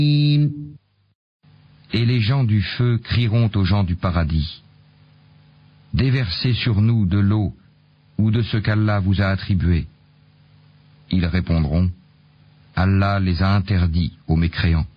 Et les gens du feu crieront aux gens du paradis. Déversez sur nous de l'eau ou de ce qu'Allah vous a attribué. Ils répondront, Allah les a interdits aux mécréants.